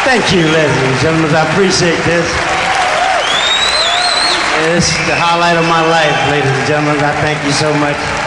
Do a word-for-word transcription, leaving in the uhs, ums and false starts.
Thank you, ladies and gentlemen. I appreciate this. This is the highlight of my life, ladies and gentlemen. I thank you so much.